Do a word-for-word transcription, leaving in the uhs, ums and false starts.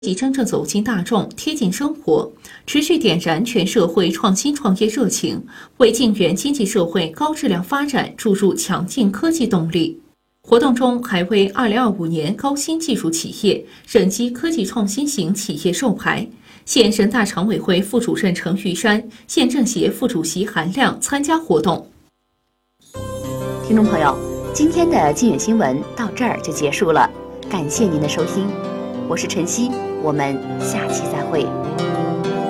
即真正走进大众，贴近生活，持续点燃全社会创新创业热情，为晋源经济社会高质量发展注入强劲科技动力。活动中还为二零二五年高新技术企业、省级科技创新型企业授牌。县人大常委会副主任程玉山、县政协副主席韩亮参加活动。 听众朋友，今天的晋远新闻到这儿就结束了，感谢您的收听，我是晨曦，我们下期再会。